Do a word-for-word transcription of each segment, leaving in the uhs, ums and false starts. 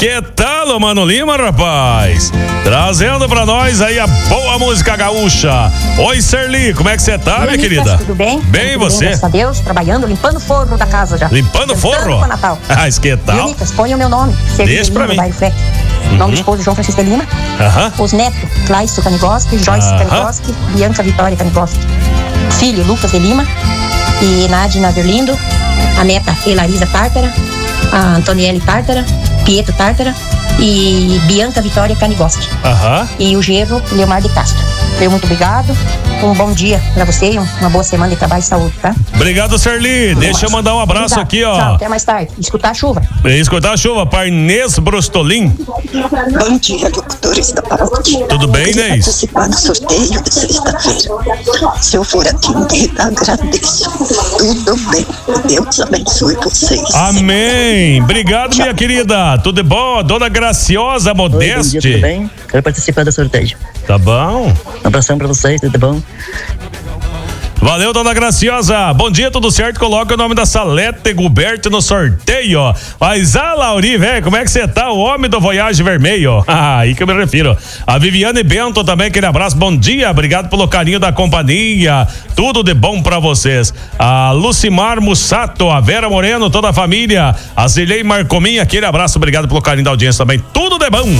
Que tal, Mano Lima, rapaz? Trazendo pra nós aí a boa música gaúcha. Oi, Serli, como é que você tá, minha Nicas, querida? tudo bem? Bem, e você? Bem, graças a Deus, trabalhando, limpando o forro da casa já. Limpando o forro? Para Natal. Ah, isso que tal? Viu, Nicas, põe o meu nome. Deixa pra mim. Uhum. Nome do esposo, João Francisco de Lima. Aham. Os netos, Claício Canigoski, Joyce Aham. Canigoski, Bianca Vitória Canigoski. Filho, Lucas de Lima e Nadina Verlindo. A neta, Elarisa Tártara. A Antoniele Tártara. Pietro Tártara. E Bianca Vitória Canigoski. Aham. E o genro, Leomar de Castro. Eu muito obrigado. Um bom dia pra você e uma boa semana de trabalho e saúde, tá? Obrigado, Serli. Deixa eu mandar um abraço Obrigado. aqui, ó. Tchau, até mais tarde. Escutar a chuva. Escutar a chuva, para Inês Brostolin. Bom dia, locutores da paróquia. Tudo bem, Eu queria Inês? participar do sorteio de sexta-feira. Se eu for atendida, agradeço. Tudo bem. Deus abençoe vocês. Amém. Obrigado, minha querida. Tudo bom? Dona Graciosa Modeste. Oi, bom dia, tudo bem? Quero participar do sorteio. Tá bom. Um abração pra vocês, tudo bom? Valeu, dona Graciosa. Bom dia, tudo certo? Coloca o nome da Salete Gilberto no sorteio. Mas, ah, Lauri, velho, como é que você tá? O homem do Voyage Vermelho. Ah, aí que eu me refiro. A Viviane Bento também, aquele abraço. Bom dia, obrigado pelo carinho da companhia. Tudo de bom pra vocês. A Lucimar Mussato, a Vera Moreno, toda a família. A Zilei Marcomin, aquele abraço, obrigado pelo carinho da audiência também. Tudo de bom.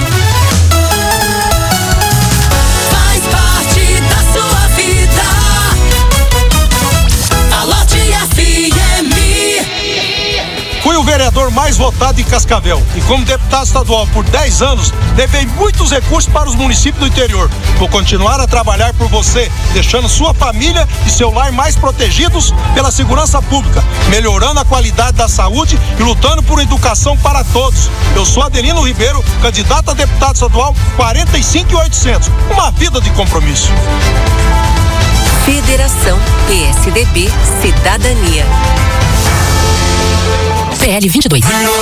Fui o vereador mais votado em Cascavel e como deputado estadual por dez anos, levei muitos recursos para os municípios do interior. Vou continuar a trabalhar por você, deixando sua família e seu lar mais protegidos pela segurança pública, melhorando a qualidade da saúde e lutando por educação para todos. Eu sou Adelino Ribeiro, candidato a deputado estadual quarenta e cinco mil e oitocentos. Uma vida de compromisso. Federação P S D B Cidadania. P L vinte e dois.